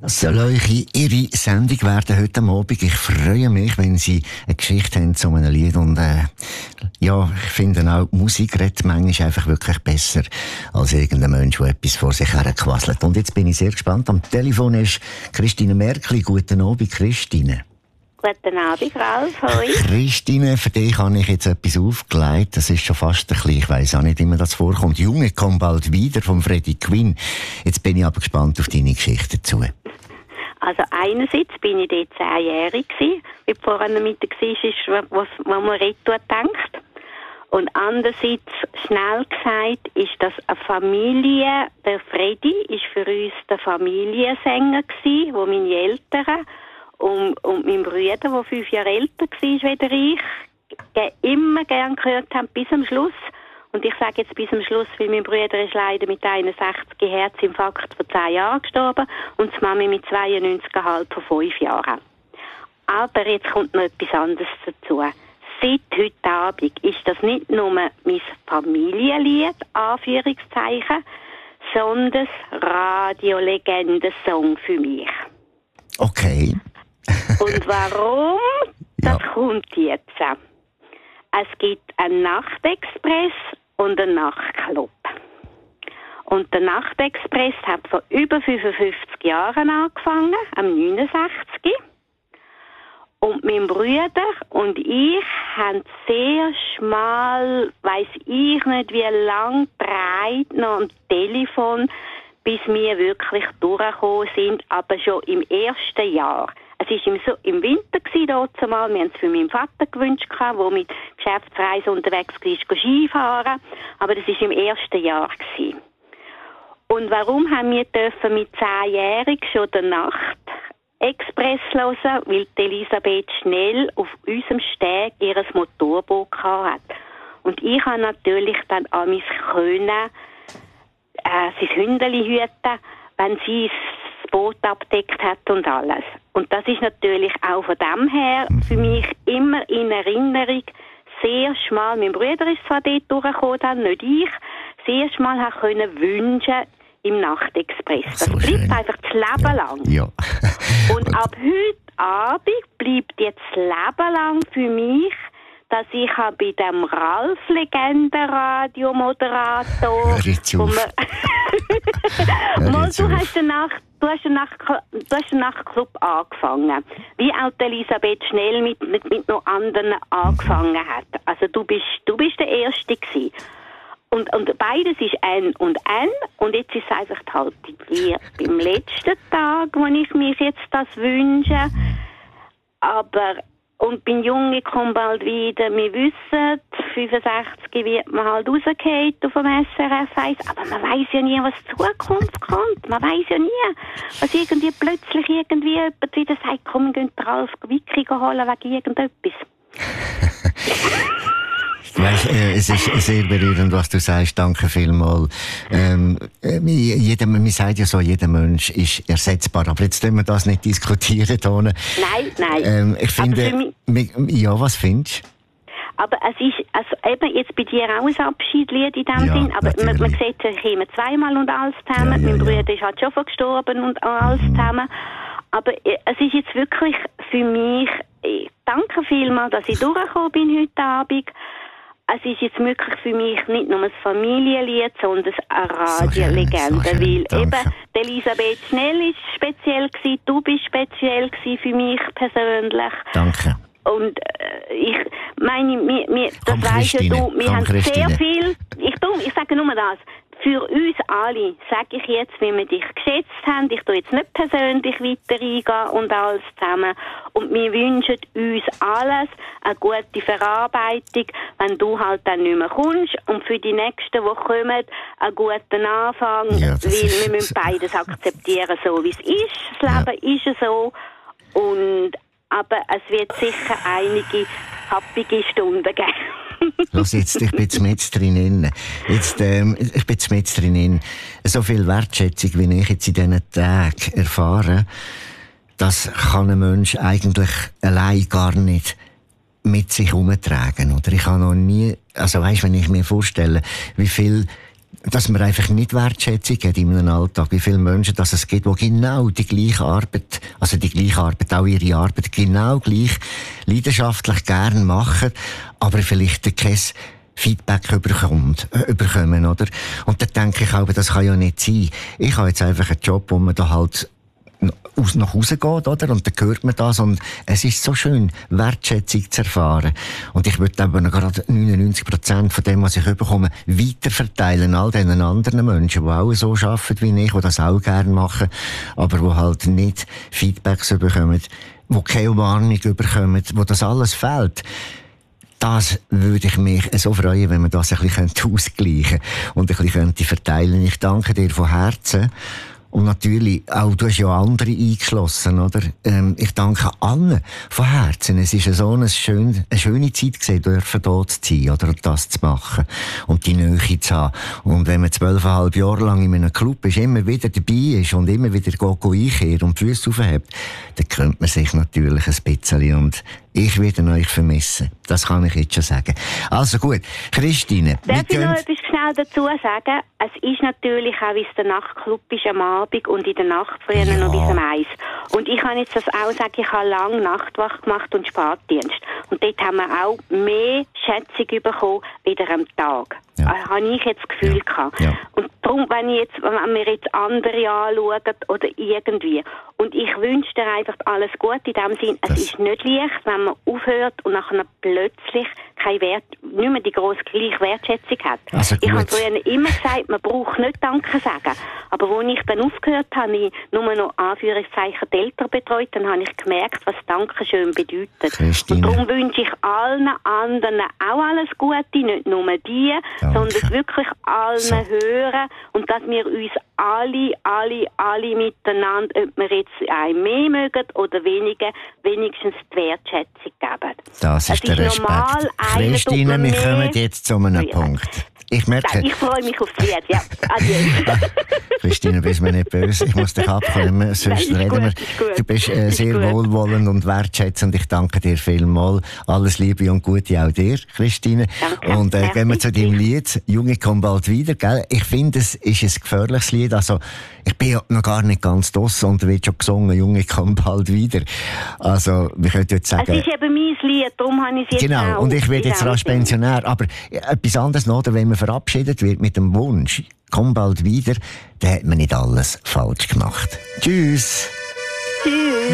Soll euch Ihre Sendung werden heute Abend. Ich freue mich, wenn Sie eine Geschichte haben zu einem Lied. Und ja, ich finde auch, Musik redet manchmal einfach wirklich besser als irgendein Mensch, der etwas vor sich herquasselt. Und jetzt bin ich sehr gespannt. Am Telefon ist Christine Merkli. Guten Abend, Christine. Guten Abend, Ralf. Hoi. Christine, für dich habe ich jetzt etwas aufgelegt. Das ist schon fast ein bisschen, ich weiss auch nicht, wie mir das vorkommt. Junge kommt bald wieder von Freddie Quinn. Jetzt bin ich aber gespannt auf deine Geschichte dazu. Also einerseits bin ich dort 10-jährig gewesen, wie vorhin mit der war, was man retour denkt. Und andererseits, schnell gesagt, ist das eine Familie. Der Freddie ist für uns der Familiensänger gewesen, wo meine Eltern und mein Bruder, der 5 Jahre älter war als ich, immer gern gehört haben, bis zum Schluss. Und ich sage jetzt bis zum Schluss, weil mein Bruder ist leider mit 61 Herzinfarkt vor 10 Jahren gestorben und die Mami mit 92,5 vor 5 Jahren. Aber jetzt kommt noch etwas anderes dazu. Seit heute Abend ist das nicht nur mein Familienlied, Anführungszeichen, sondern Radiolegenden-Song für mich. Okay. Und warum? Das kommt jetzt. Es gibt einen Nachtexpress und einen Nachtclub. Und der Nachtexpress hat vor über 55 Jahren angefangen, am 69. Und mein Bruder und ich haben sehr schmal, weiss ich nicht wie lang, gedreht noch am Telefon, bis wir wirklich durchgekommen sind, aber schon im ersten Jahr. Es war im Winter dort zumal. Wir haben es für meinen Vater gewünscht, der mit Geschäftsreisen unterwegs war, Skifahren. Aber das war im ersten Jahr. Und warum haben wir mit 10-jährig schon den Nacht-Express hören? Weil Elisabeth Schnell auf unserem Steg ihr Motorboot hatte. Und ich habe natürlich dann an mich können, sein Hündeli hüten, wenn sie das Boot abdeckt hat und alles. Und das ist natürlich auch von dem her für mich immer in Erinnerung sehr schmal. Mein Bruder ist zwar dort durchgekommen, dann nicht ich, sehr schmal können wünschen im Nachtexpress. Das so bleibt schön. Einfach das Leben lang. Ja. Und ab heute Abend bleibt jetzt das Leben lang für mich, dass ich bei dem Ralf-Legenden-Radiomoderator du hast den Nachtclub angefangen. Wie auch Elisabeth Schnell mit noch anderen angefangen hat. Also du bist der Erste gewesen. Und beides ist N und N. Und jetzt ist es einfach halt wie beim letzten Tag, wo ich mich jetzt das wünsche. Aber und bin Junge, komme bald wieder. Wir wissen, 65 wird man halt rausgehen auf dem SRF 1. Aber man weiss ja nie, was die Zukunft kommt. Man weiss ja nie, was irgendwie plötzlich jemand wieder sagt, komm, wir gehen Ralf Wicki holen wegen irgendetwas. Weißt, es ist sehr berührend, was du sagst. Danke vielmals. Man sagt ja so, jeder Mensch ist ersetzbar. Aber jetzt können wir das nicht diskutieren. Nein. Ich finde, ja, was findest du? Aber es ist, also eben jetzt bei dir auch ein Abschiedslied in dem Sinn, aber man sieht sich immer zweimal und alles zusammen. Mein Bruder ist halt schon gestorben und alles zusammen. Aber es ist jetzt wirklich für mich, danke vielmals, dass ich durchgekommen bin heute Abend. Es ist jetzt wirklich für mich nicht nur ein Familienlied, sondern eine Radiolegende. So weil eben Elisabeth Schnell ist speziell gewesen, du bist speziell gewesen für mich persönlich. Danke. Und ich meine, das weisst ja du, wir haben sehr viel. Ich sage nur das. Für uns alle, sage ich jetzt, wie wir dich geschätzt haben, ich tue jetzt nicht persönlich weiter eingehen und alles zusammen. Und wir wünschen uns alles eine gute Verarbeitung, wenn du halt dann nicht mehr kommst. Und für die nächsten, die kommen, einen guten Anfang, weil wir müssen beides akzeptieren, so wie es ist. Das Leben ist so. Aber es wird sicher einige happige Stunden geben. Los jetzt, ich bin jetzt mit drin. Ich bin jetzt mit drin. So viel Wertschätzung, wie ich jetzt in diesen Tagen erfahre, das kann ein Mensch eigentlich allein gar nicht mit sich herumtragen. Oder ich habe noch nie, also weisst, wenn ich mir vorstelle, wie viel dass man einfach nicht Wertschätzung hat in einem Alltag. Wie viele Menschen dass es gibt, die genau die gleiche Arbeit, auch ihre Arbeit genau gleich leidenschaftlich gern machen, aber vielleicht kein Feedback überkommen, oder? Und dann denke ich auch, das kann ja nicht sein. Ich habe jetzt einfach einen Job, wo man da halt nach Hause geht, oder? Und dann hört man das und es ist so schön, Wertschätzung zu erfahren. Und ich würde eben gerade 99% von dem, was ich bekomme, weiterverteilen all diesen anderen Menschen, die auch so arbeiten wie ich, die das auch gerne machen, aber die halt nicht Feedbacks bekommen, die keine Warnung bekommen, wo das alles fehlt. Das würde ich mich so freuen, wenn man das ein bisschen ausgleichen und ein bisschen verteilen könnte. Ich danke dir von Herzen. Und natürlich, auch du hast ja andere eingeschlossen, oder? Ich danke allen von Herzen. Es ist so eine schöne Zeit gewesen, dürfen dort zu sein, oder? Das zu machen. Und die Nähe zu haben. Und wenn man 12,5 Jahre lang in einem Club ist, immer wieder dabei ist und immer wieder einkehrt und die Füße aufhebt, dann kennt man sich natürlich ein bisschen. Und ich werde euch vermissen. Das kann ich jetzt schon sagen. Also gut, Christine. Darf ich noch etwas schnell dazu sagen? Es ist natürlich auch, wie es der Nachtclub ist am Abend und in der Nacht früher noch bis um 1. Und ich kann jetzt das auch sagen, ich habe lange Nachtwacht gemacht und Spätdienst. Und dort haben wir auch mehr Schätzung bekommen wieder am Tag. Ja. Habe ich jetzt das Gefühl gehabt. Ja. Und darum, wenn wir jetzt andere anschauen oder irgendwie. Und ich wünsche dir einfach alles Gute in dem Sinn. Es ist nicht leicht, wenn man aufhört und nachher plötzlich nicht mehr die grosse gleiche Wertschätzung hat. Also ich habe früher immer gesagt, man braucht nicht Danke sagen. Aber als ich dann aufgehört habe, ich nur noch Anführungszeichen die Eltern betreut, dann habe ich gemerkt, was Dankeschön bedeutet. Christine. Und darum wünsche ich allen anderen auch alles Gute, nicht nur die, sondern wirklich allen hören und dass wir uns alle miteinander, ob wir jetzt ein mehr mögen oder weniger, wenigstens die Wertschätzung geben. Das ist der Respekt. Normal, Christine, wir kommen jetzt zu einem Punkt. Ich merke... Ich freue mich aufs Lied, ja. Adieu. Christine, bist mir nicht böse. Ich muss dich abklemmen, sonst reden wir. Du bist sehr wohlwollend und wertschätzend. Ich danke dir vielmals. Alles Liebe und Gute auch dir, Christine. Danke. Und gehen wir zu deinem Lied. Junge, komm bald wieder, gell? Ich finde, es ist ein gefährliches Lied. Also, ich bin ja noch gar nicht ganz draussen und wird schon gesungen, Junge, komm bald wieder. Also, wir können jetzt sagen... Es ist eben mein Lied, darum habe ich es jetzt Genau, auch. und ich werde jetzt rasch Pensionär. Aber etwas anderes noch, wenn man verabschiedet wird mit dem Wunsch, komm bald wieder, dann hat man nicht alles falsch gemacht. Tschüss! Tschüss!